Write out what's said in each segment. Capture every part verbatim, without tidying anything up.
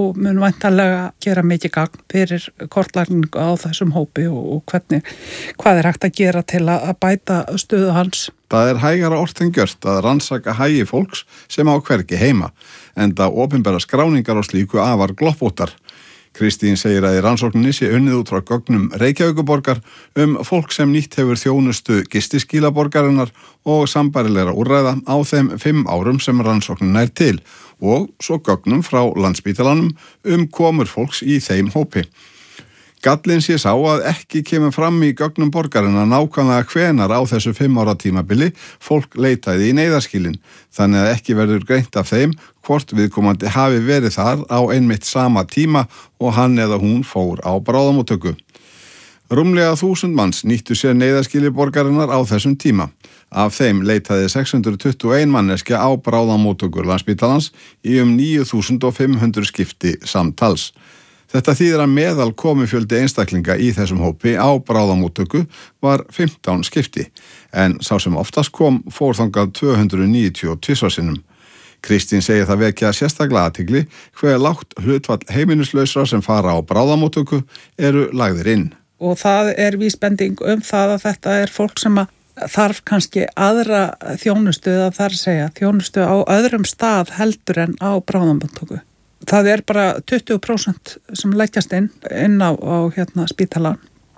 og mun væntanlega gera mikið gagn fyrir kortlagningu á þessum hópi og, og hvernig, hvað er hægt að gera til að, að bæta stöðu hans. Það er hægara orð en gjört að rannsaka hagi fólks sem á hvergi heima, enda opinbera skráningar og slíku afar gloppóttar. Kristín segir að í rannsókninni sé unnið út frá gögnum Reykjavíkurborgar um fólk sem nýtt hefur þjónustu gistiskílaborgarinnar og sambærilegra úrræða á þeim fimm árum sem rannsóknin nær til og svo gögnum frá Landspítalanum um komur fólks í þeim hópi. Gallinn sé sá að ekki kemur fram í gögnum borgarinnar nákvæmlega hvenar á þessu fimm ára tímabili fólk leitaði í neyðarskýlin, þannig að ekki verður greint af þeim hvort viðkomandi hafi verið þar á einmitt sama tíma og hann eða hún fór á bráðamóttöku. Rúmlega þúsund manns nýttu sér neyðarskýli borgarinnar á þessum tíma. Af þeim leitaði sex hundruð tuttugu og ein manneskja á bráðamóttökur Landspítalans í um níu þúsund fimm hundruð skipti samtals. Þetta þýðir að meðal komufjöldi einstaklinga í þessum hópi á bráðamóttöku var fimmtán skipti, en sá sem oftast kom fór þangað tvö hundruð níutíu og tvö sinnum. Kristín segir það vekja sérstaklega athygli hve lágt hlutfall heimilislausra sem fara á bráðamóttöku eru lagðir inn. Og það er vísbending um það að þetta er fólk sem að þarf kannski aðra þjónustu eða þar segja þjónustu á öðrum stað heldur en á bráðamóttöku. Það er bara tuttugu prósent sem leggjast inn, inn á, á hérna, spítalan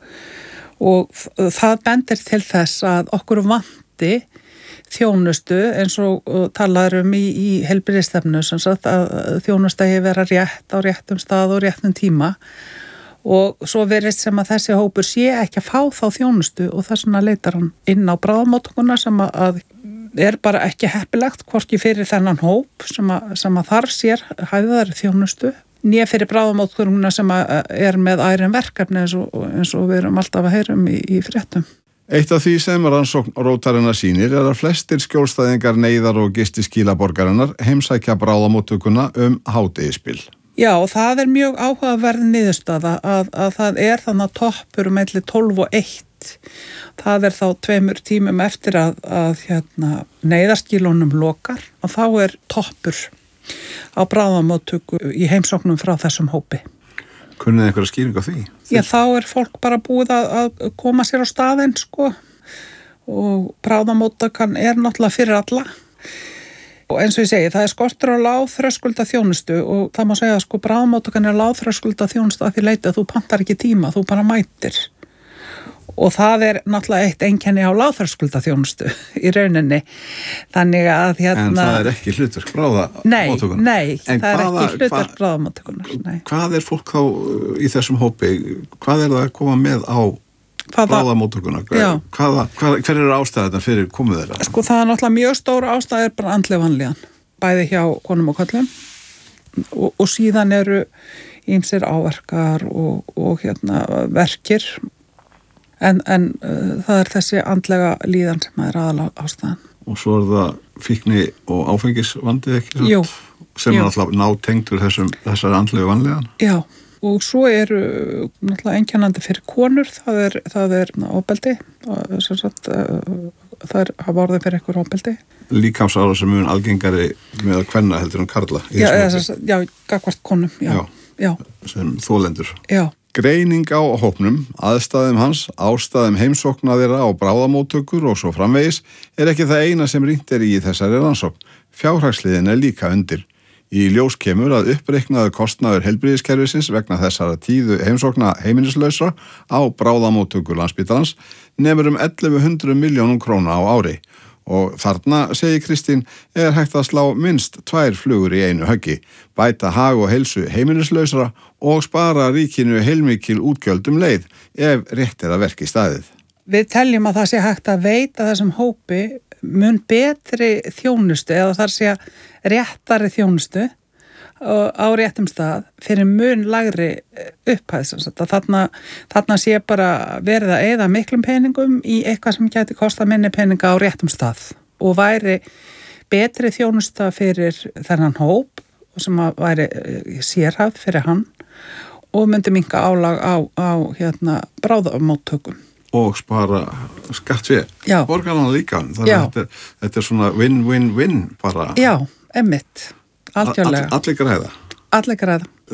og það bendir til þess að okkur vanti þjónustu eins og talaður um í, í heilbrigðisstefnu sem sagt að þjónusta hefur vera rétt á réttum stað og réttum tíma og svo verist sem að þessi hópur sé ekki að fá þá þjónustu og þess vegna leitar hann inn á bráðamóttökuna sem að er bara ekki heppilegt hvorki fyrir þennan hóp sem að, sem að þarf sér hæðar þjónustu nýja fyrir bráðamóttökuna sem að er með ærin verkefni eins og, eins og við erum alltaf að heyrum í, í fréttum. Eitt af því sem rannsókn rótarinnar sýnir er að flestir skjólstæðingar neyðar og gistiskílaborgarinnar heimsækja bráðamóttökuna um hádegisbil. Já, og það er mjög áhugaverð niðurstaða að, að það er þannig toppur um milli tólf og eitt. Það er þá tveimur tímum eftir að, að hérna, neyðarskílunum lokar og þá er toppur á bráðamóttöku í heimsóknum frá þessum hópi. Kunnið einhverja skýring á því? Já, þá er fólk bara búið að, að koma sér á staðinn, sko, og bráðamóttakan er náttúrulega fyrir alla. Og eins og ég segi, það er skortur á lágþröskulda þjónustu og það má segja að sko bráðamóttakan er lágþröskulda þjónustu að því leiti að þú pantar ekki tíma, þú bara mætir. Og það er náttúrulega eitt einkenni á lágþröskulda þjónustu í rauninni. Þannig að hérna... En það er ekki hlutverk bráðamóttökunar? Nei, nei, en það hvaða, er ekki hlutverk bráðamóttökunar, nei. Hvað er fólk þá í þessum hópi, hvað er það að koma með á bráðamóttökunar? Hvaða, hvað, hver eru ástæðarnar fyrir komið þeirra? Sko það er náttúrulega mjög stóra ástæðir bara andleg vanlíðan, bæði hjá konum og körlum og, og síðan eru ýmsir áverkar og, og hérna verkir. En, en uh, það er þessi andlega líðan sem er aðalega ástæðan. Og svo er það fíkni og áfengisvandið ekki satt? Jú. Sem Jú. er alltaf nátengdur þessum, þessari andlegu vanlegan? Já, og svo eru náttúrulega einkennandi fyrir konur, það er, það er ofbeldi, sem sagt, uh, það er hafa orðið fyrir einhver ofbeldi. Líkamsára sem mun algengari með að kvenna heldur en karla? Já, eða, já, gagvart konum, já. Já, já. Sem þolendur. Já. Greining á hópnum, aðstæðum hans, ástæðum heimsókna þeirra á bráðamóttökur og svo framvegis er ekki það eina sem rýnt er í þessari rannsókn. Fjárhagsliðin er líka undir. Í ljós kemur að uppreiknaður kostnaður heilbrigðiskerfisins vegna þessara tíðu heimsókna heimilislausra á bráðamóttöku Landspítalans nemur um ellefu hundruð milljónum króna á ári. Og þarna, segir Kristín, er hægt að slá minnst tvær flugur í einu höggi, bæta hag og heilsu heimilislausra og spara ríkinu heilmikil útgjöldum leið ef rétt er að verki staðið. Við teljum að það sé hægt að veita þessum hópi mun betri þjónustu eða þar sé réttari þjónustu á réttum stað fyrir mun lagri upphæð. Þarna, þarna sé bara verið að eyða miklum peningum í eitthvað sem gæti kosta minni peninga á réttum stað og væri betri þjónusta fyrir þennan hóp sem að væri sérhæfð fyrir hann og myndi minnka álag á, á hérna, bráðamóttökum. Og spara skattfé. Já. Borgarna líka. Þetta, þetta er svona win-win-win bara. Já, einmitt. Algjörlega. All, allir græða. Allir græða.